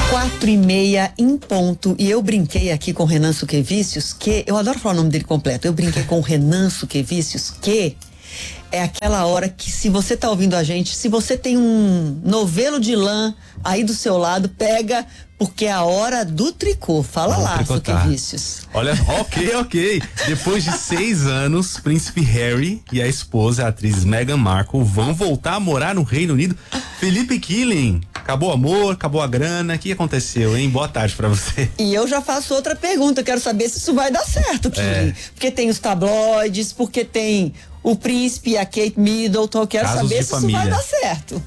4:30 em ponto, e eu brinquei aqui com o Renan Suquevicius, que eu adoro falar o nome dele completo. Eu brinquei com o Renan Suquevicius, que é aquela hora que, se você tá ouvindo a gente, se você tem um novelo de lã aí do seu lado, pega, porque é a hora do tricô. Fala lá, Suquevicius. Olha, ok. Depois de 6 anos, Príncipe Harry e a esposa, a atriz Meghan Markle, vão voltar a morar no Reino Unido. Felipe Killing, acabou o amor, acabou a grana, o que aconteceu, hein? Boa tarde pra você. E eu já faço outra pergunta, eu quero saber se isso vai dar certo, Killing. Porque tem os tabloides, porque tem o príncipe e a Kate Middleton, eu quero saber se isso vai dar certo.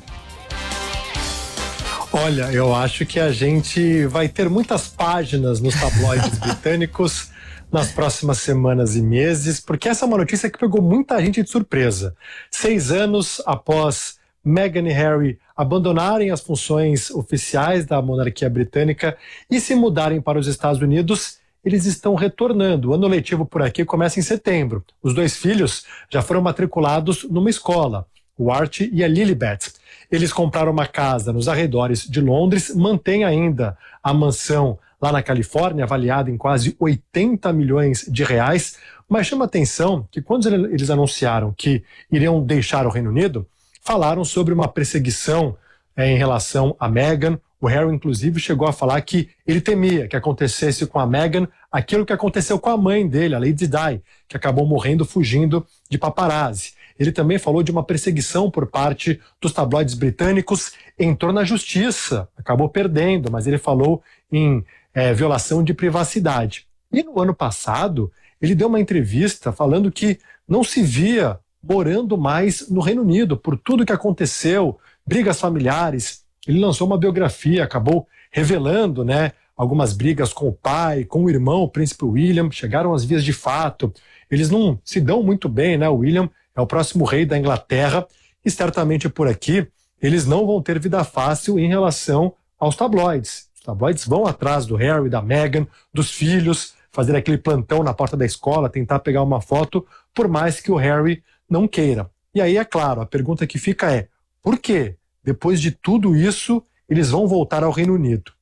Olha, eu acho que a gente vai ter muitas páginas nos tabloides britânicos nas próximas semanas e meses, porque essa é uma notícia que pegou muita gente de surpresa. 6 anos após Meghan e Harry abandonarem as funções oficiais da monarquia britânica e se mudarem para os Estados Unidos, eles estão retornando. O ano letivo por aqui começa em setembro. Os 2 filhos já foram matriculados numa escola, o Archie e a Lilibet. Eles compraram uma casa nos arredores de Londres, mantêm ainda a mansão lá na Califórnia, avaliada em quase 80 milhões de reais, mas chama atenção que quando eles anunciaram que iriam deixar o Reino Unido, falaram sobre uma perseguição em relação a Meghan. O Harry, inclusive, chegou a falar que ele temia que acontecesse com a Meghan aquilo que aconteceu com a mãe dele, a Lady Di, que acabou morrendo fugindo de paparazzi. Ele também falou de uma perseguição por parte dos tabloides britânicos, entrou na justiça, acabou perdendo, mas ele falou em violação de privacidade. E no ano passado, ele deu uma entrevista falando que não se via morando mais no Reino Unido, por tudo que aconteceu, brigas familiares. Ele lançou uma biografia, acabou revelando, algumas brigas com o pai, com o irmão, o príncipe William, chegaram às vias de fato. Eles não se dão muito bem, O William é o próximo rei da Inglaterra e certamente por aqui eles não vão ter vida fácil em relação aos tabloides. Os tabloides vão atrás do Harry, da Meghan, dos filhos, fazer aquele plantão na porta da escola, tentar pegar uma foto, por mais que o Harry não queira. E aí, é claro, a pergunta que fica é: por quê? Depois de tudo isso, eles vão voltar ao Reino Unido.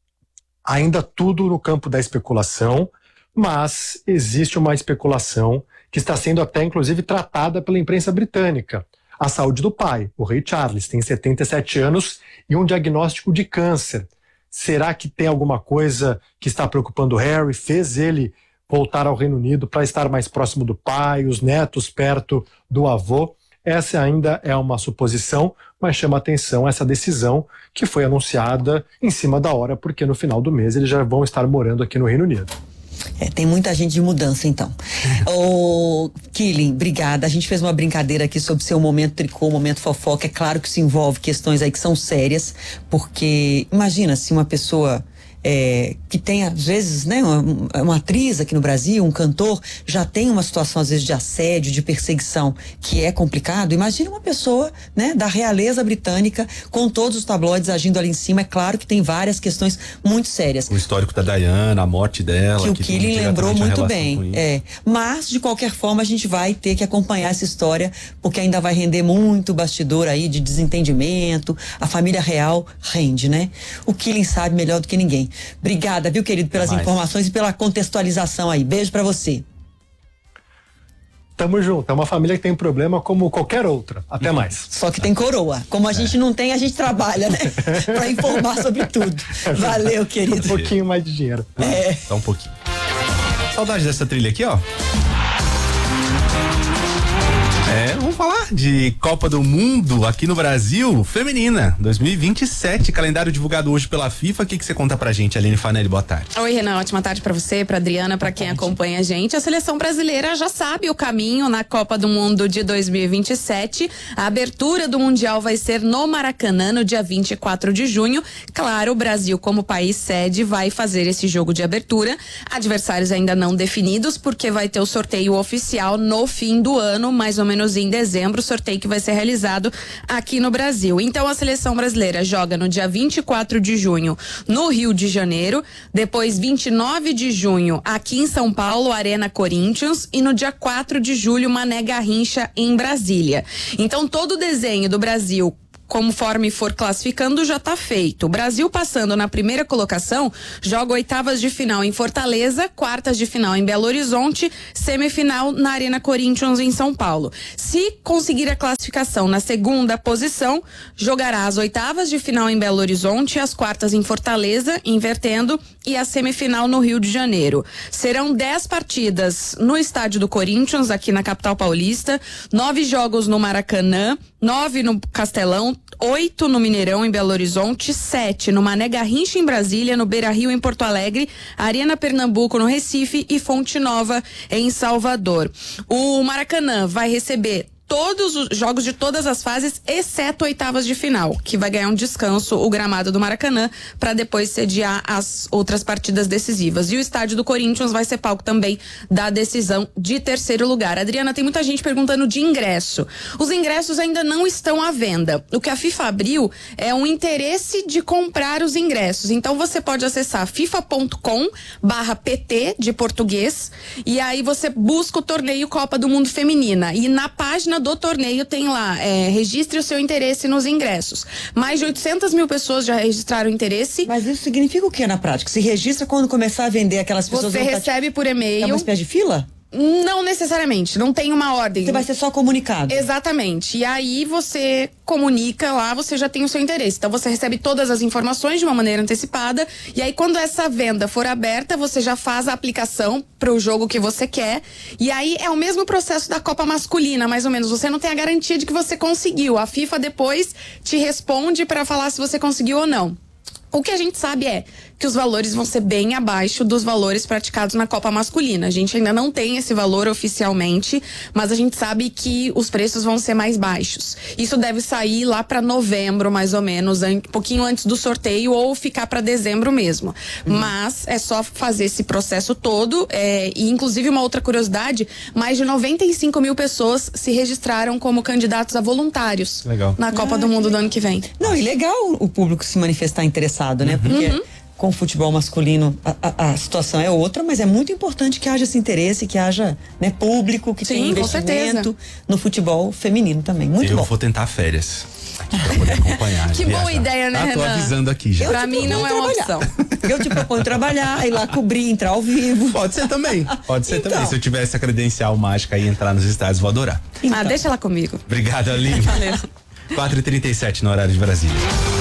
Ainda tudo no campo da especulação, mas existe uma especulação que está sendo até, inclusive, tratada pela imprensa britânica. A saúde do pai, o rei Charles, tem 77 anos e um diagnóstico de câncer. Será que tem alguma coisa que está preocupando o Harry? Fez ele voltar ao Reino Unido para estar mais próximo do pai, os netos perto do avô? Essa ainda é uma suposição, mas chama atenção essa decisão que foi anunciada em cima da hora, porque no final do mês eles já vão estar morando aqui no Reino Unido. Tem muita gente de mudança, então. Ô, Killing, obrigada. A gente fez uma brincadeira aqui sobre seu momento tricô, momento fofoca. É claro que isso envolve questões aí que são sérias, porque imagina se uma pessoa que tem, às vezes, uma atriz aqui no Brasil, um cantor, já tem uma situação, às vezes, de assédio, de perseguição, que é complicado. Imagina uma pessoa, da realeza britânica, com todos os tabloides agindo ali em cima. É claro que tem várias questões muito sérias. O histórico da Diana, a morte dela. Que o Killing lembrou muito bem. Mas, de qualquer forma, a gente vai ter que acompanhar essa história, porque ainda vai render muito bastidor aí de desentendimento. A família real rende, O Killing sabe melhor do que ninguém. Obrigada, viu, querido, pelas informações e pela contextualização aí. Beijo pra você. Tamo junto. É uma família que tem problema como qualquer outra. Até mais. Só que tem coroa. Como a gente não tem, a gente trabalha, pra informar sobre tudo. Valeu, querido. Um pouquinho mais de dinheiro. Só um pouquinho. Saudade dessa trilha aqui, ó. Vamos falar de Copa do Mundo aqui no Brasil, feminina, 2027, calendário divulgado hoje pela FIFA. O que você conta pra gente, Aline Fanelli? Boa tarde. Oi, Renan, ótima tarde pra você, pra Adriana, pra quem acompanha a gente. A seleção brasileira já sabe o caminho na Copa do Mundo de 2027. A abertura do Mundial vai ser no Maracanã, no dia 24 de junho. Claro, o Brasil, como país sede, vai fazer esse jogo de abertura. Adversários ainda não definidos, porque vai ter o sorteio oficial no fim do ano, mais ou menos em dezembro, sorteio que vai ser realizado aqui no Brasil. Então a seleção brasileira joga no dia 24 de junho no Rio de Janeiro, depois 29 de junho aqui em São Paulo, Arena Corinthians, e no dia 4 de julho, Mané Garrincha em Brasília. Então todo o desenho do Brasil conforme for classificando, já tá feito. O Brasil, passando na primeira colocação, joga oitavas de final em Fortaleza, quartas de final em Belo Horizonte, semifinal na Arena Corinthians em São Paulo. Se conseguir a classificação na segunda posição, jogará as oitavas de final em Belo Horizonte, as quartas em Fortaleza, invertendo, e a semifinal no Rio de Janeiro. Serão 10 partidas no estádio do Corinthians, aqui na capital paulista, 9 jogos no Maracanã, 9 no Castelão, 8 no Mineirão em Belo Horizonte, 7 no Mané Garrincha em Brasília, no Beira-Rio em Porto Alegre, Arena Pernambuco no Recife e Fonte Nova em Salvador. O Maracanã vai receber todos os jogos de todas as fases, exceto oitavas de final, que vai ganhar um descanso o gramado do Maracanã para depois sediar as outras partidas decisivas. E o estádio do Corinthians vai ser palco também da decisão de terceiro lugar. Adriana, tem muita gente perguntando de ingresso. Os ingressos ainda não estão à venda. O que a FIFA abriu é um interesse de comprar os ingressos. Então você pode acessar fifa.com/pt de português e aí você busca o torneio Copa do Mundo Feminina e na página do torneio tem lá, registre o seu interesse nos ingressos. Mais de 800 mil pessoas já registraram interesse. Mas isso significa o que na prática? Se registra quando começar a vender aquelas pessoas... Você recebe por e-mail... É uma espécie de fila? Não necessariamente, não tem uma ordem. Você vai ser só comunicado. Exatamente. E aí você comunica lá, você já tem o seu interesse. Então você recebe todas as informações de uma maneira antecipada. E aí quando essa venda for aberta, você já faz a aplicação para o jogo que você quer. E aí é o mesmo processo da Copa Masculina, mais ou menos. Você não tem a garantia de que você conseguiu. A FIFA depois te responde para falar se você conseguiu ou não. O que a gente sabe é que os valores vão ser bem abaixo dos valores praticados na Copa Masculina. A gente ainda não tem esse valor oficialmente, mas a gente sabe que os preços vão ser mais baixos. Isso deve sair lá para novembro, mais ou menos, um pouquinho antes do sorteio, ou ficar para dezembro mesmo. Mas é só fazer esse processo todo. E inclusive uma outra curiosidade, mais de 95 mil pessoas se registraram como candidatos a voluntários. Legal. Na Copa do Mundo do ano que vem. Não, e legal o público se manifestar interessado, né? Porque com o futebol masculino a situação é outra, mas é muito importante que haja esse interesse, que haja, né, público, que tenha investimento no futebol feminino também. Muito bom. Eu vou tentar férias pra poder acompanhar. Que boa ideia, né, tô Renan? avisando aqui já. Pra mim não é uma opção. Eu te proponho trabalhar, ir lá cobrir, entrar ao vivo. Pode ser também. Pode ser também. Se eu tivesse a credencial mágica e entrar nos estádios, vou adorar. Deixa ela comigo. Obrigado, Aline. Valeu. 4h37 no horário de Brasília.